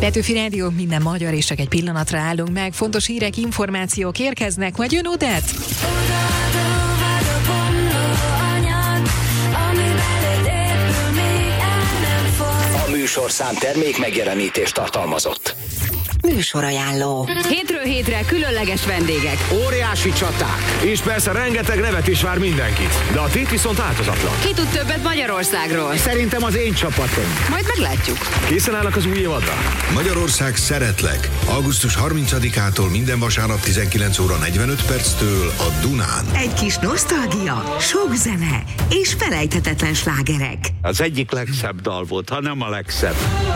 Petőfi Rádió, minden magyar, és csak egy pillanatra állunk meg. Fontos hírek, információk érkeznek, majd jön Odett. A műsorszám termék megjelenítést tartalmazott. Műsorajánló. Hétről hétre különleges vendégek. Óriási csaták. És persze rengeteg nevet is vár mindenkit. De a tét viszont változatlan. Ki tud többet Magyarországról? Szerintem az én csapatom. Majd meglátjuk. Készen állnak az új évadra? Magyarország szeretlek. Augusztus 30-ától minden vasárnap 19 óra 45 perctől a Dunán. Egy kis nosztalgia, sok zene és felejthetetlen slágerek. Az egyik legszebb dal volt, ha nem a legszebb.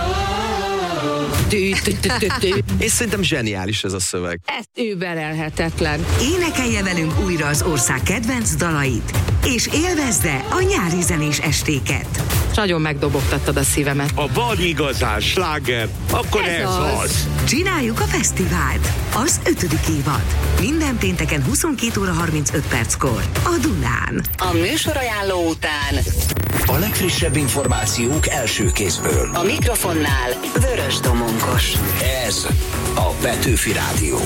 És szerintem zseniális ez a szöveg. Ez überelhetetlen. Énekelje velünk újra az ország kedvenc dalait, és élvezze a nyári zenés estéket. Nagyon megdobogtattad a szívemet. Ha van igazán sláger, akkor ez az. Csináljuk a fesztivált. Az 5. évad. Minden pénteken 22 óra 35 perckor. A Dunán. A műsorajánló után A legfrissebb információk első kézből. a mikrofonnál Vörös Domonkos. Ez a Petőfi Rádió.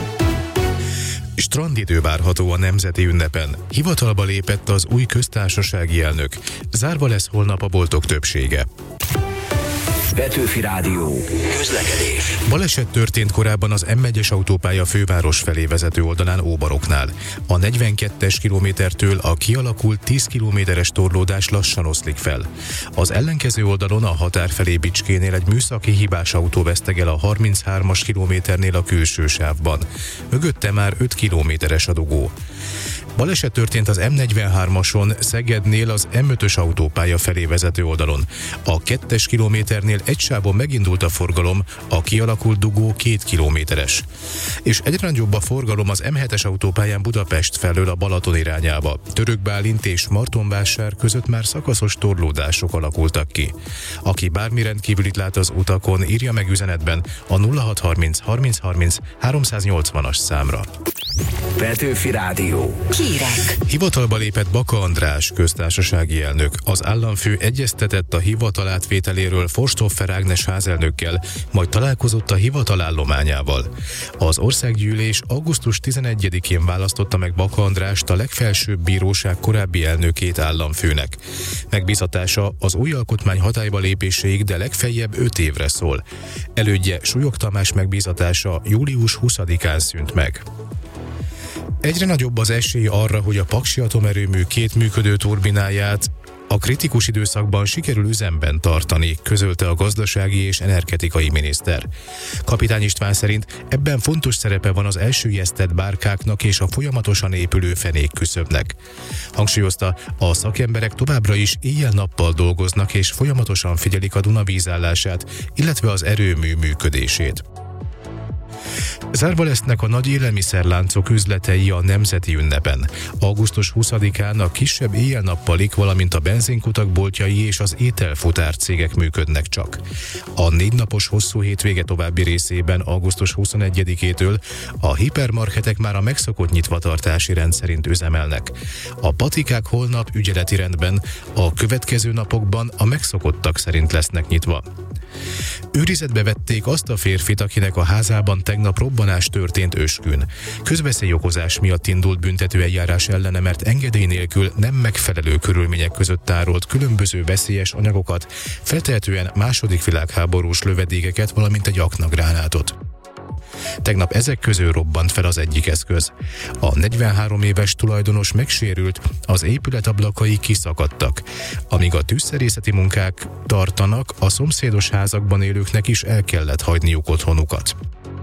Strandidő várható a nemzeti ünnepen. Hivatalba lépett az új köztársasági elnök. Zárva lesz holnap a boltok többsége. Petőfi Rádió. Közlekedés. Baleset történt korábban az M1-es autópálya főváros felé vezető oldalán Óbaroknál. A 42-es kilométertől a kialakult 10 kilométeres torlódás lassan oszlik fel. Az ellenkező oldalon a határ felé Bicskénél egy műszaki hibás autó vesztegel a 33-as kilométernél a külső sávban. Mögötte már 5 kilométeres a dugó. Baleset történt az M43-ason Szegednél az M5-ös autópálya felé vezető oldalon. A 2-es kilométernél egy sávon megindult a forgalom, a kialakult dugó 2 kilométeres. És egyre nagyobb a forgalom az M7-es autópályán Budapest felől a Balaton irányába. Törökbálint és Martonvásár között már szakaszos torlódások alakultak ki. Aki bármi rendkívülit lát az utakon, írja meg üzenetben a 0630 30 30 380-as számra. Petőfi Rádió. Hírek. Hivatalba lépett Baka András köztársasági elnök. Az államfő egyeztetett a hivatal átvételéről Forsthofer Ágnes házelnökkel, majd találkozott a hivatal állományával. Az országgyűlés augusztus 11-én választotta meg Baka Andrást a legfelsőbb bíróság korábbi elnökét államfőnek. Megbízatása az új alkotmány hatályba lépéséig, de legfeljebb 5 évre szól. Elődje Súlyog Tamás megbízatása július 20-án szűnt meg. Egyre nagyobb az esély arra, hogy a Paksi atomerőmű 2 működő turbináját a kritikus időszakban sikerül üzemben tartani, közölte a gazdasági és energetikai miniszter. Kapitány István szerint ebben fontos szerepe van az elsüllyesztett bárkáknak és a folyamatosan épülő fenékküszöbnek. Hangsúlyozta, a szakemberek továbbra is éjjel-nappal dolgoznak és folyamatosan figyelik a Duna vízállását, illetve az erőmű működését. Zárva lesznek a nagy élelmiszerláncok üzletei a nemzeti ünnepen. Augusztus 20-án a kisebb éjjel-nappalik, valamint a benzinkutak boltjai és az ételfutár cégek működnek csak. A 4 napos hosszú hétvége további részében augusztus 21-től a hipermarketek már a megszokott nyitvatartási rend szerint üzemelnek. A patikák holnap ügyeleti rendben, a következő napokban a megszokottak szerint lesznek nyitva. Őrizetbe vették azt a férfit, akinek a házában tegnap robbanás történt Öskün. Közveszélyokozás miatt indult büntetőeljárás ellene, mert engedély nélkül nem megfelelő körülmények között tárolt különböző veszélyes anyagokat, feltehetően II. Világháborús lövedékeket, valamint egy aknagránátot. Tegnap ezek közül robbant fel az egyik eszköz. A 43 éves tulajdonos megsérült, az épület ablakai kiszakadtak. Amíg a tűzszerészeti munkák tartanak, a szomszédos házakban élőknek is el kellett hagyniuk otthonukat.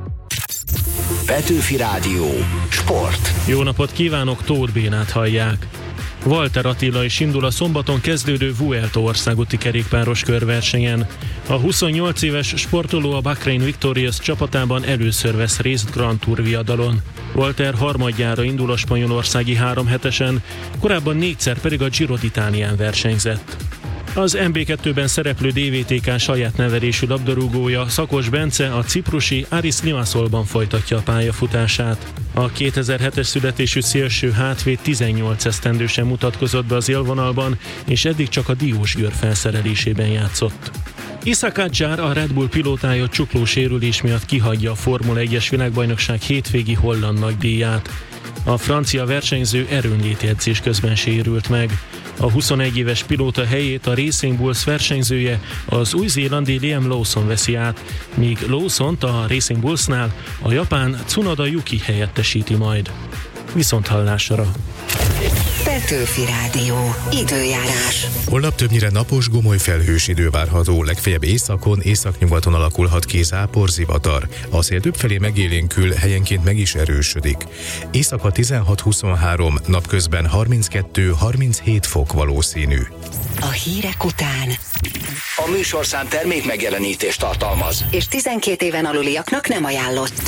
Petőfi Rádió. Sport. Jó napot kívánok, Tóth Bénát hallják. Walter Attila is indul a szombaton kezdődő Vuelta országúti kerékpáros körversenyen. A 28 éves sportoló a Bahrain Victorious csapatában először vesz részt Grand Tour viadalon. Walter harmadjára indul a spanyolországi 3 hetesen, korábban 4-szer pedig a Giro d'Italián versenyzett. Az MB2-ben szereplő DVTK saját nevelésű labdarúgója, Szakos Bence a ciprusi Aris Limassolban folytatja a pályafutását. A 2007-es születésű szélső hátvéd 18 esztendősen mutatkozott be az élvonalban, és eddig csak a Diósgyőr felszerelésében játszott. Isack Hadjar, a Red Bull pilótája csuklósérülés miatt kihagyja a Formula 1-es világbajnokság hétvégi holland nagydíját. A francia versenyző erőnléti edzés közben sérült meg. A 21 éves pilóta helyét a Racing Bulls versenyzője, az új-zélandi Liam Lawson veszi át, míg Lawsont a Racing Bullsnál a japán Tsunoda Yuki helyettesíti majd. Viszonthallásra! Petőfi Rádió. Időjárás. Holnap többnyire napos, gomoly felhős idő várható, legfeljebb északon, északnyugaton alakulhat ki záporzivatar. A szél többfelé megélénkül, helyenként meg is erősödik. Éjszaka 16-23, napközben 32-37 fok valószínű. A hírek után A műsorszám termék megjelenítést tartalmaz. és 12 éven aluliaknak nem ajánlott.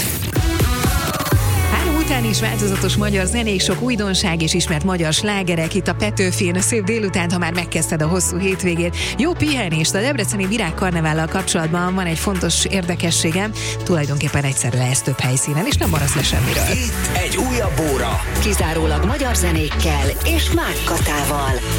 Után is változatos magyar zenék, sok újdonság és ismert magyar slágerek itt a Petőfin. Szép délután, ha már megkezdted a hosszú hétvégét. Jó pihenést! A debreceni virágkarnevállal kapcsolatban van egy fontos érdekességem. Tulajdonképpen egyszerre lesz több helyszínen, és nem maradsz le semmiről. Itt egy újabb óra. Kizárólag magyar zenékkel és Mák Katával.